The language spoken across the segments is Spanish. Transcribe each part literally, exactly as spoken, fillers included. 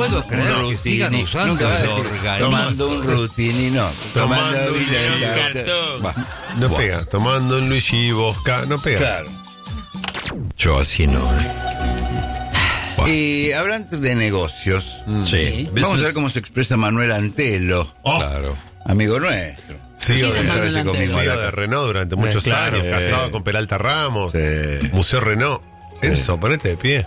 puedo creer un que sigan rutini. usando Nunca el vas a decir, organismo. tomando un rutini, no. Tomando Tomando un Vilella. cartón. Va. No Buah. pega. Tomando un Luigi Bosca. No pega. Claro. Yo así no. ¿eh? Y hablando de negocios, Sí. vamos a ver cómo se expresa Manuel Antelo, Oh, Claro. amigo nuestro. C E O ¿Quién es de, Manuel C E O Antelo? C E O de Renault durante muchos Claro. años. Eh. Casado con Peralta Ramos. Sí. Museo Renault. Enzo, ponete de pie.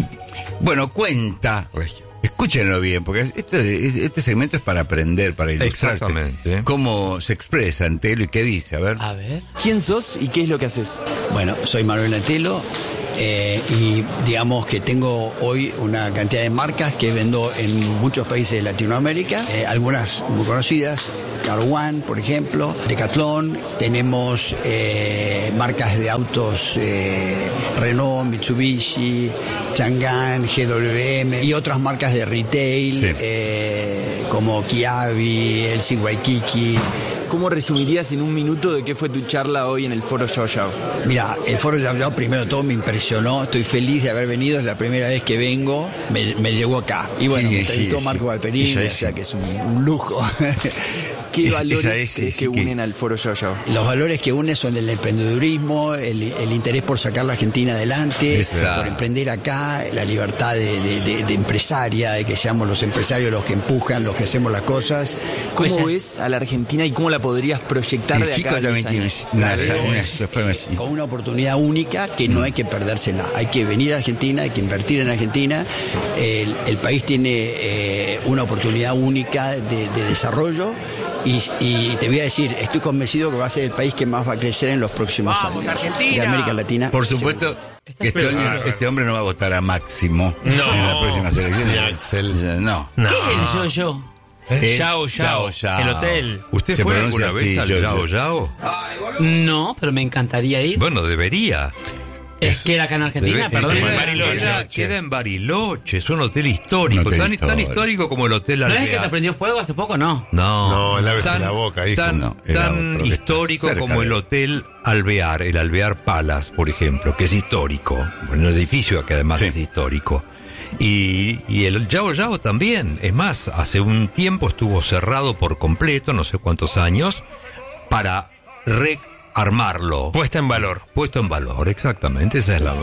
Bueno, cuenta, escúchenlo bien, porque este, este segmento es para aprender, para ilustrarse. Exactamente. Cómo se expresa Antelo y qué dice, a ver. A ver. ¿Quién sos y qué es lo que haces? Bueno, soy Manuel Antelo eh, y digamos que tengo hoy una cantidad de marcas que vendo en muchos países de Latinoamérica, eh, algunas muy conocidas, Car One, por ejemplo, Decathlon, tenemos eh, marcas de autos eh, Renault, Mitsubishi, Chang'an, G W M y otras marcas de retail Sí. eh, como Kiabi, El C Waikiki. ¿Cómo resumirías en un minuto de qué fue tu charla hoy en el Foro Yao Yao? Mira, el Foro Yao Yao primero de todo me impresionó, estoy feliz de haber venido, es la primera vez que vengo, me, me llegó acá. Y bueno, Sí, me sí, entrevistó sí. Marco Galperín, Ella o es- sea que es un, un lujo. ¿Qué Es- valores esa es, crees sí, que sí, que- unen al Foro Yao Yao? Los valores que unen son el emprendedurismo, el, el interés por sacar la Argentina adelante, Exacto. por emprender acá, la libertad de, de- de- de empresaria, de que seamos los empresarios los que empujan, los que hacemos las cosas. ¿Cómo Oye. ves a la Argentina y cómo la podrías proyectar El de chico acá a también diez tiene años? una, La veo, una- eh, una- eh, con una oportunidad única que no hay que perdérsela. Hay que venir a Argentina, hay que invertir en Argentina. El, el país tiene eh, una oportunidad única de, de desarrollo y, y te voy a decir, estoy convencido que va a ser el país que más va a crecer en los próximos años de América Latina. Por supuesto que este, Pero- hombre- este hombre no va a votar a Máximo No. en las próximas elecciones. Axel. No. No. ¿Qué es el yo-yo? Eh, Yao Yao, el hotel. ¿Usted Se fue pronuncia alguna así, vez al yo- Yao Yao? No, pero me encantaría ir. Bueno, debería. Es que era acá en Argentina, Debe- perdón. queda, en ¿No Bariloche. queda- queda en Bariloche, es un hotel histórico, Un hotel tan, tan histórico. histórico como el Hotel es Alvear. que se prendió fuego hace poco? No. No, No, lávese la boca, hijo. Tan, No, era tan otro que está histórico cerca como de- el Hotel Alvear, el Alvear Palace, por ejemplo, que es histórico. Bueno, el edificio que además Sí. es histórico. Y, y el Yao Yao también. Es más, hace un tiempo estuvo cerrado por completo, no sé cuántos años, para rearmarlo. Puesta en valor. Puesto en valor, exactamente. Esa es la.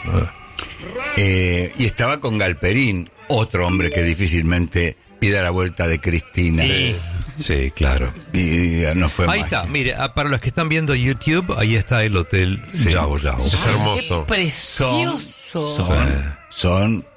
Eh, y estaba con Galperín, otro hombre que difícilmente pida la vuelta de Cristina. Sí. Sí, claro. Y no fue Ahí más. está, mire, ah, para los que están viendo YouTube, ahí está el Hotel Yao Yao. Es hermoso. ¡Qué precioso! Son, son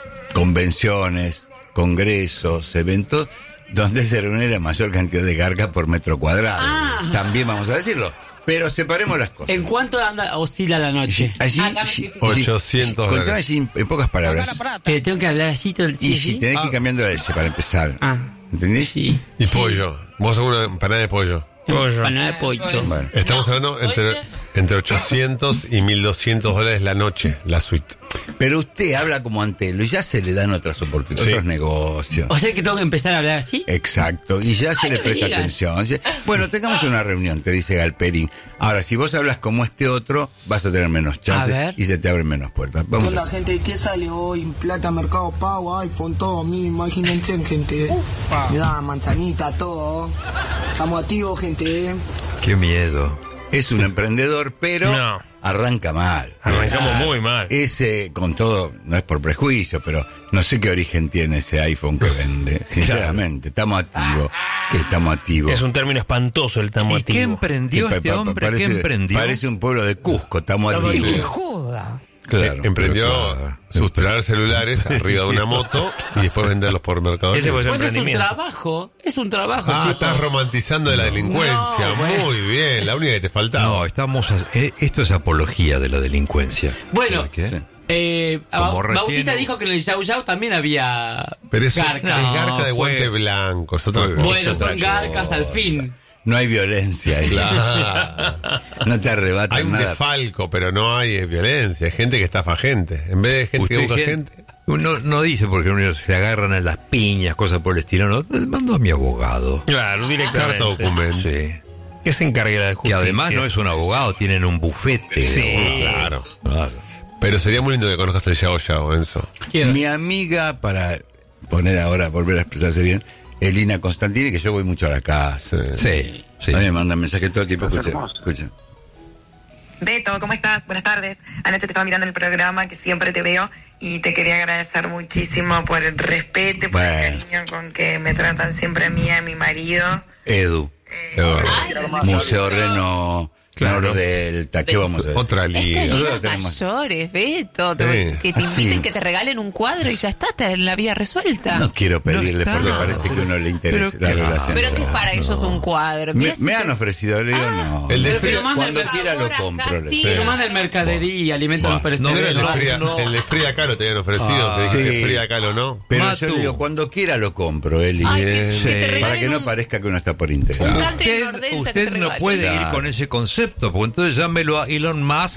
convenciones, congresos, eventos donde se reúne la mayor cantidad de garcas por metro cuadrado. Ah. También vamos a decirlo. Pero separemos las cosas. ¿En cuánto anda oscila la noche? Allí, Acá me allí- fijo. ochocientos contame dólares. así en, en pocas palabras. Pero tengo que hablar así todo el Y sí, si sí. tenés que ir cambiando la leche para empezar. Ah. ¿Entendés? Sí. Y pollo. Vos sos una empanada de pollo. Pollo. Empanada de pollo. Bueno. Estamos hablando entre, entre ochocientos y mil doscientos dólares la noche, la suite. Pero usted habla como Antelo y ya se le dan otras oportunidades, Sí. otros negocios. O sea que tengo que empezar a hablar así. Exacto, y ya se Ay, le no me presta digas. atención. Bueno, tengamos una reunión, te dice Galperín. Ahora, si vos hablas como este otro, vas a tener menos A chances ver. y se te abren menos puertas. ¿Qué Vamos. onda, gente? ¿Qué sale hoy? Plata, Mercado Pago, iPhone, todo. Mí, imagínense, gente. Mirá, manzanita, todo. Estamos activos, gente. Qué miedo. Es un emprendedor, pero No. arranca mal. Arrancamos muy mal. Ese, con todo, no es por prejuicio, pero no sé qué origen tiene ese iPhone que vende. Sinceramente, estamos activos. Que estamos activos. Es un término espantoso el ¿Y tamo qué activo. emprendió Que este pa- pa- hombre? parece, ¿Qué emprendió? Parece un pueblo de Cusco, estamos Estamos activos. activos. Joda. Claro, Eh, emprendió pero claro. sustraer celulares arriba de una moto y después venderlos por Mercado Ese Libre. fue su Bueno, es un emprendimiento. trabajo. Es un trabajo, Ah, chicos. estás romantizando de la delincuencia. No, bueno. Muy bien, la única que te faltaba. No, estamos. a- eh, esto es apología de la delincuencia. Bueno, ¿Sabe qué? Sí. eh, Como Ba- recién- Bautista dijo que en el Yao Yao también había Pero eso garcas. es garca de No, guante fue- blanco, es otra fue- cosa. Bueno, otra son garcas al cosa. fin. No hay violencia ahí. Claro. No te arrebatan Hay un nada. desfalco, pero no hay eh, violencia. Hay gente que estafa gente. En vez de gente que Usted, busca gente- gente. Uno no dice porque uno se agarran a las piñas, cosas por el estilo. No, mando a mi abogado. Claro, directamente. Carta documento. Sí. Que se encargue la de Que justicia. además no es un abogado, tienen un bufete. Sí. Claro. Claro. Pero sería muy lindo que conozcas el Yao Yao, Enzo. ¿Quién? Mi amiga para poner ahora, volver a expresarse bien, Elina Constantini, que yo voy mucho a la casa. Sí, sí. A mí me mandan mensajes todo el tiempo. Escucha, escucha. Beto, ¿cómo estás? Buenas tardes. Anoche te estaba mirando el programa, que siempre te veo, y te quería agradecer muchísimo por el respeto, por Bueno. el cariño con que me tratan siempre a mí y a mi marido. Edu. Museo Reno Claro. Nordelta. ¿Qué vamos a decir? Otra Esto liga. es Nosotros ligas tenemos- mayores, Beto. Sí. te- Que te inviten, Sí. que te regalen un cuadro y ya está, está en la vida resuelta. No quiero pedirle No está. porque parece que a uno le interesa Pero la qué- relación. Pero que es para ellos un cuadro. Me, Mirá si me te- han ofrecido, le digo, no. El de Pero que lo Frida, manda Cuando el quiera lo Ahora compro. acá le sí. digo. Lo manda el mercadería y alimentos Buah. no perecederos. no era el de No, Frida, no. el de Frida Kahlo te habían ofrecido, Ah, que dijiste sí. Frida Kahlo, ¿no? Pero Matu. yo le digo, cuando quiera lo compro, Eli. Ay, que, Bien. que te Sí. regalen Para que no un- parezca que uno está por interés. Un country Usted, Nordelta que usted te no regalen. puede ir Claro. con ese concepto, porque entonces llámelo a Elon Musk